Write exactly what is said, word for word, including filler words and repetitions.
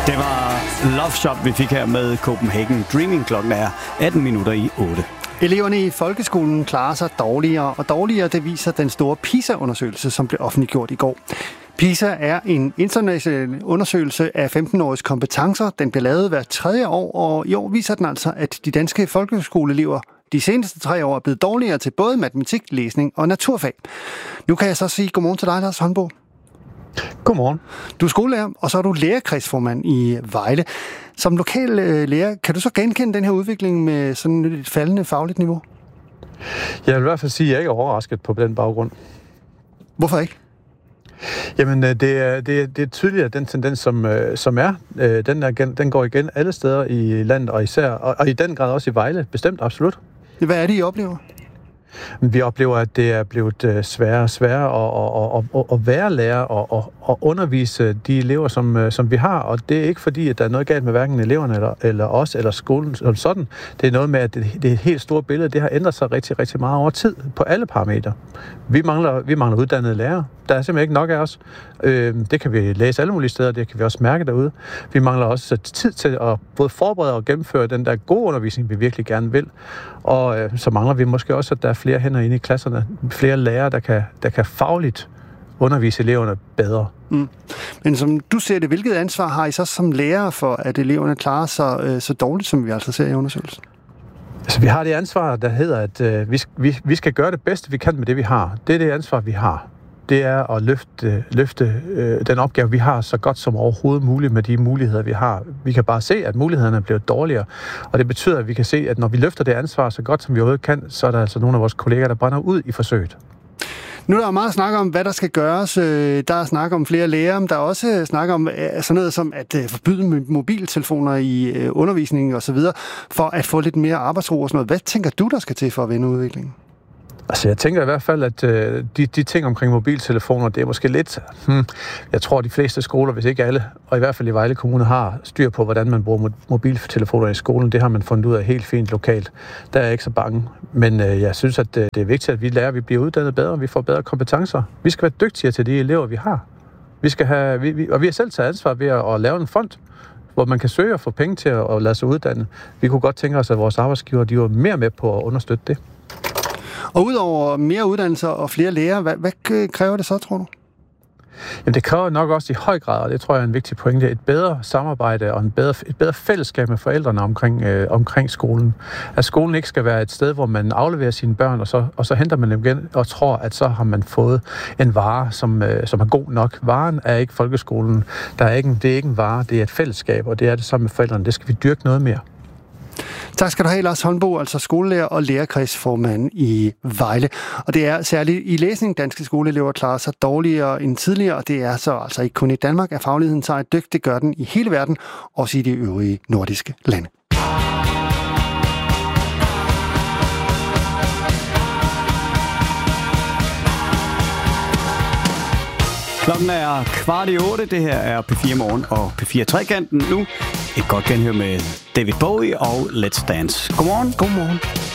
Det var Love Shop, vi fik her med Copenhagen Dreaming. Klokken er atten minutter i otte. Eleverne i folkeskolen klarer sig dårligere og dårligere, det viser den store PISA-undersøgelse, som blev offentliggjort i går. PISA er en international undersøgelse af femten-åriges kompetencer. Den bliver lavet hver tredje år, og i år viser den altså, at de danske folkeskoleelever de seneste tre år er blevet dårligere til både matematik, læsning og naturfag. Nu kan jeg så sige godmorgen til dig, Lars Holmbo. Godmorgen. Du er skolelærer, og så er du lærerkredsformand i Vejle. Som lokal øh, lærer, kan du så genkende den her udvikling med sådan et faldende fagligt niveau? Jeg vil i hvert fald sige, at jeg ikke er overrasket på den baggrund. Hvorfor ikke? Jamen, det er, det er, det er tydeligt, at den tendens, som, som er, den, er, den går igen alle steder i landet, og især, og, og i den grad også i Vejle, bestemt, absolut. Hvad er det, I oplever? Vi oplever, at det er blevet sværere og sværere at, at, at, at være lærer og at, at undervise de elever, som, som vi har. Og det er ikke fordi, at der er noget galt med hverken eleverne eller, eller os eller skolen som sådan. Det er noget med, at det, det helt store billede, det har ændret sig rigtig, rigtig meget over tid på alle parametre. Vi mangler, vi mangler uddannede lærere. Der er simpelthen ikke nok af os. Det kan vi læse alle mulige steder, det kan vi også mærke derude. Vi mangler også tid til at både forberede og gennemføre den der gode undervisning, vi virkelig gerne vil. Og så mangler vi måske også, at der er flere hænder inde i klasserne. Flere lærere, der kan, der kan fagligt undervise eleverne bedre. Mm. Men som du ser det, hvilket ansvar har I så som lærer for, at eleverne klarer sig øh, så dårligt, som vi altså ser i undersøgelsen? Altså, vi har det ansvar, der hedder, at øh, vi, vi, vi skal gøre det bedste, vi kan med det, vi har. Det er det ansvar, vi har. Det er at løfte, løfte øh, den opgave, vi har, så godt som overhovedet muligt med de muligheder, vi har. Vi kan bare se, at mulighederne bliver dårligere, og det betyder, at vi kan se, at når vi løfter det ansvar så godt, som vi overhovedet kan, så er der altså nogle af vores kolleger, der brænder ud i forsøget. Nu er der meget snak om, hvad der skal gøres. Der er snak om flere lærere, men der er også snak om sådan noget som at forbyde mobiltelefoner i undervisningen osv., for at få lidt mere arbejdsro og sådan noget. Hvad tænker du, der skal til for at vende udviklingen? Altså, jeg tænker i hvert fald, at øh, de, de ting omkring mobiltelefoner, det er måske lidt... Hmm, jeg tror, de fleste skoler, hvis ikke alle, og i hvert fald i Vejle Kommune, har styr på, hvordan man bruger mobiltelefoner i skolen. Det har man fundet ud af helt fint lokalt. Der er jeg ikke så bange. Men øh, jeg synes, at det er vigtigt, at vi lærer, at vi bliver uddannet bedre, vi får bedre kompetencer. Vi skal være dygtigere til de elever, vi har. Vi skal have, vi, vi, og vi har selv taget ansvar ved at, at lave en fond, hvor man kan søge og få penge til at, at lade sig uddanne. Vi kunne godt tænke os, at vores arbejdsgiver de var mere med på at understøtte det. Og udover mere uddannelser og flere lærere, hvad, hvad kræver det så, tror du? Jamen, det kræver nok også i høj grad, og det tror jeg er en vigtig pointe, et bedre samarbejde og en bedre, et bedre fællesskab med forældrene omkring, øh, omkring skolen. At skolen ikke skal være et sted, hvor man afleverer sine børn, og så, og så henter man dem igen og tror, at så har man fået en vare, som, øh, som er god nok. Varen er ikke folkeskolen. Der er ikke en, det er ikke en vare, det er et fællesskab, og det er det sammen med forældrene. Det skal vi dyrke noget mere. Tak skal du have, Lars Holmbo, altså skolelærer og lærerkredsformand i Vejle. Og det er særligt i læsning, danske skoleelever klarer sig dårligere end tidligere, og det er så altså ikke kun i Danmark, at fagligheden tager et dyk. Det gør den i hele verden, også i de øvrige nordiske lande. Klokken er kvart i otte. Det her er P fire Morgen og P fire Trekanten. Nu et godt genhør med David Bowie og Let's Dance. Godmorgen. Godmorgen.